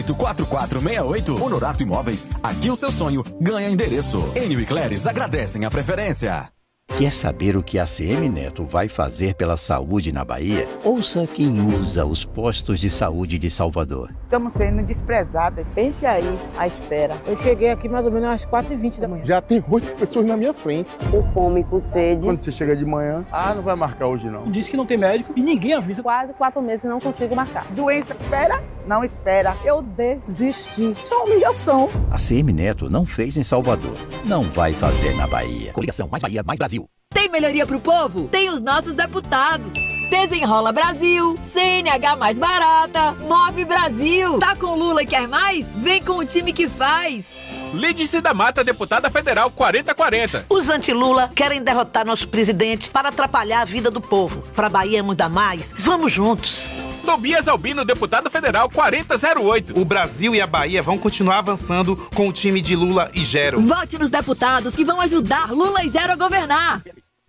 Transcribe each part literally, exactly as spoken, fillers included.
quatro quatro seis oito. Honorato Imóveis, aqui o seu sonho ganha endereço. Enio e Cléris agradecem a preferência. Quer saber o que a A C M Neto vai fazer pela saúde na Bahia? Ouça quem usa os postos de saúde de Salvador. Estamos sendo desprezadas. Pense aí, à espera. Eu cheguei aqui mais ou menos às quatro e vinte da manhã. Já tem oito pessoas na minha frente. Com fome, com sede. Quando você chega de manhã, ah, não vai marcar hoje não. Disse que não tem médico e ninguém avisa. Quase quatro meses e não consigo marcar. Doença espera? Não espera. Eu desisti. Só humilhação. A A C M Neto não fez em Salvador. Não vai fazer na Bahia. Coligação Mais Bahia, Mais Brasil. Tem melhoria pro povo? Tem os nossos deputados. Desenrola Brasil, C N H mais barata, Move Brasil. Tá com Lula e quer mais? Vem com o time que faz. Lídice da Mata, deputada federal quarenta quarenta. Os anti-Lula querem derrotar nosso presidente para atrapalhar a vida do povo. Pra Bahia mudar mais, vamos juntos. Tobias Albino, deputado federal quarenta zero oito. O Brasil e a Bahia vão continuar avançando com o time de Lula e Gero. Vote nos deputados que vão ajudar Lula e Gero a governar.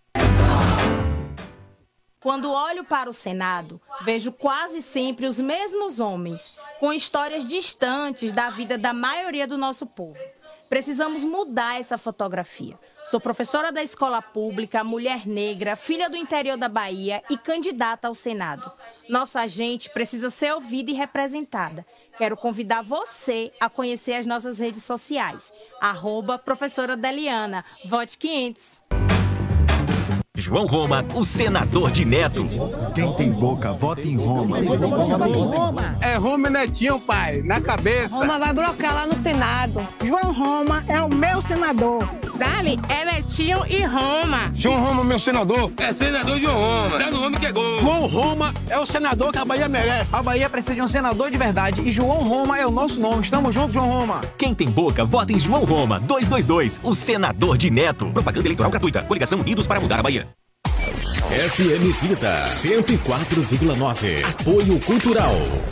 Quando olho para o Senado, vejo quase sempre os mesmos homens, com histórias distantes da vida da maioria do nosso povo. Precisamos mudar essa fotografia. Sou professora da escola pública, mulher negra, filha do interior da Bahia e candidata ao Senado. Nossa gente precisa ser ouvida e representada. Quero convidar você a conhecer as nossas redes sociais. Arroba professora Deliana. Vote quinhentos. João Roma, o senador de Neto. Quem tem boca, vota em Roma. É Roma e Netinho, pai, na cabeça. Roma vai brocar lá no Senado. João Roma é o meu senador. Dali é Netinho e Roma. João Roma, meu senador. É senador João Roma. Tá no homem que é gol. João Roma é o senador que a Bahia merece. A Bahia precisa de um senador de verdade e João Roma é o nosso nome. Estamos juntos, João Roma. Quem tem boca, vota em João Roma. dois dois dois, o senador de Neto. Propaganda eleitoral gratuita. Coligação Unidos para mudar a Bahia. F M Vida cento e quatro vírgula nove. Apoio Cultural.